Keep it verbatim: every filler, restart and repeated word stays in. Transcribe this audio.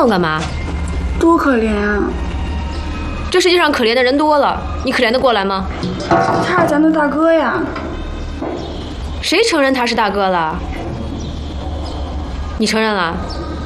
我干嘛？ 多可怜啊！ 这世界上可怜的人多了，你可怜得过来吗？ 他是咱的大哥呀。 谁承认他是大哥了？你承认了？